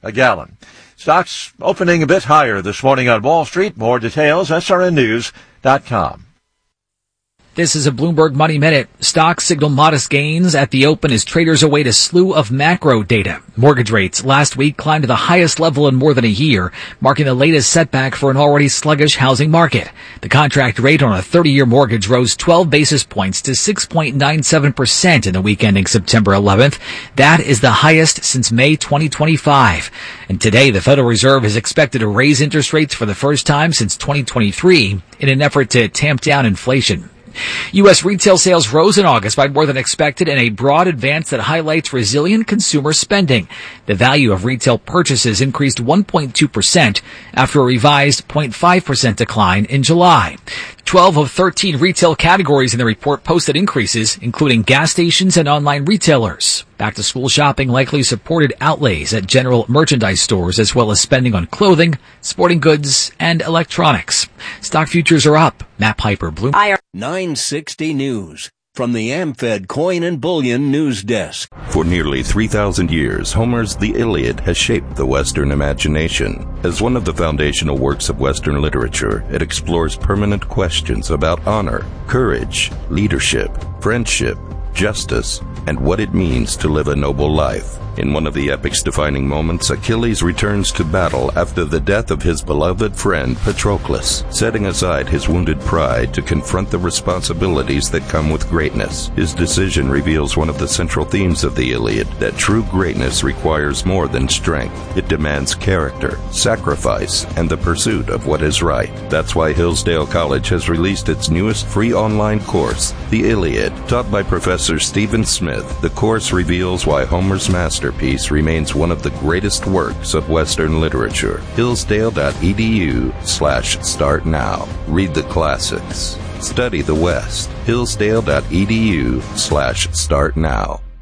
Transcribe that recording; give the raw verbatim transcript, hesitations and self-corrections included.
a gallon. Stocks opening a bit higher this morning on Wall Street. More details, S R N news dot com. This is a Bloomberg Money Minute. Stocks signal modest gains at the open as traders await a slew of macro data. Mortgage rates last week climbed to the highest level in more than a year, marking the latest setback for an already sluggish housing market. The contract rate on a thirty-year mortgage rose twelve basis points to six point nine seven percent in the week ending September eleventh. That is the highest since May twenty twenty-five. And today, the Federal Reserve is expected to raise interest rates for the first time since twenty twenty-three in an effort to tamp down inflation. U S retail sales rose in August by more than expected in a broad advance that highlights resilient consumer spending. The value of retail purchases increased one point two percent after a revised zero point five percent decline in July. twelve of thirteen retail categories in the report posted increases, including gas stations and online retailers. Back-to-school shopping likely supported outlays at general merchandise stores as well as spending on clothing, sporting goods, and electronics. Stock futures are up. Matt Piper, Bloomberg. nine sixty News from the AmFed Coin and Bullion News Desk. For nearly three thousand years, Homer's The Iliad has shaped the Western imagination. As one of the foundational works of Western literature, it explores permanent questions about honor, courage, leadership, friendship, justice, and what it means to live a noble life. In one of the epic's defining moments, Achilles returns to battle after the death of his beloved friend Patroclus, setting aside his wounded pride to confront the responsibilities that come with greatness. His decision reveals one of the central themes of the Iliad, that true greatness requires more than strength. It demands character, sacrifice, and the pursuit of what is right. That's why Hillsdale College has released its newest free online course, The Iliad, taught by Professor Stephen Smith. The course reveals why Homer's masterpiece remains one of the greatest works of Western literature. Hillsdale.edu slash start now. Read the classics. Study the West. Hillsdale.edu slash start now.